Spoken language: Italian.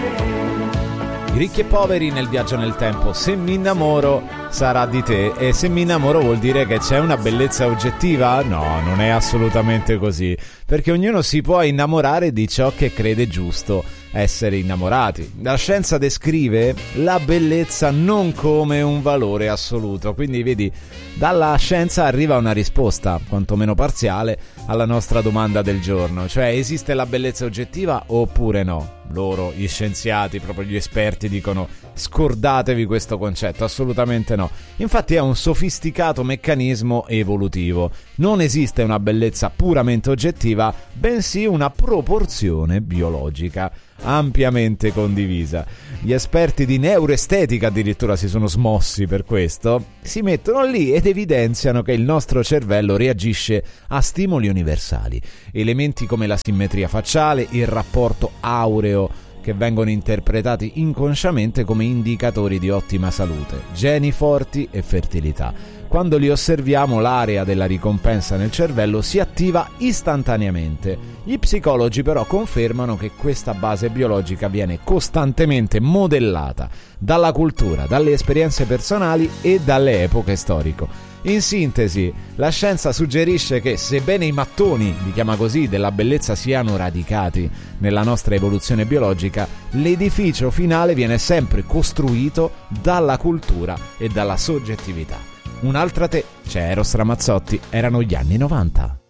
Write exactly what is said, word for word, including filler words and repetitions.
Ricchi e poveri nel viaggio nel tempo. Se mi innamoro sarà di te. E se mi innamoro vuol dire che c'è una bellezza oggettiva? No, non è assolutamente così, perché ognuno si può innamorare di ciò che crede giusto essere innamorati. La scienza descrive la bellezza non come un valore assoluto, quindi vedi, dalla scienza arriva una risposta, quantomeno parziale, alla nostra domanda del giorno, cioè esiste la bellezza oggettiva oppure no? Loro, gli scienziati, proprio gli esperti dicono scordatevi questo concetto, assolutamente no. Infatti è un sofisticato meccanismo evolutivo. Non esiste una bellezza puramente oggettiva, bensì una proporzione biologica ampiamente condivisa. Gli esperti di neuroestetica addirittura si sono smossi per questo, si mettono lì ed evidenziano che il nostro cervello reagisce a stimoli universali, elementi come la simmetria facciale, il rapporto aureo, che vengono interpretati inconsciamente come indicatori di ottima salute, geni forti e fertilità. Quando li osserviamo, l'area della ricompensa nel cervello si attiva istantaneamente. Gli psicologi però confermano che questa base biologica viene costantemente modellata dalla cultura, dalle esperienze personali e dalle epoche storiche. In sintesi, la scienza suggerisce che, sebbene i mattoni, li chiama così, della bellezza siano radicati nella nostra evoluzione biologica, l'edificio finale viene sempre costruito dalla cultura e dalla soggettività. Un'altra te, c'è Eros Ramazzotti, erano gli anni novanta.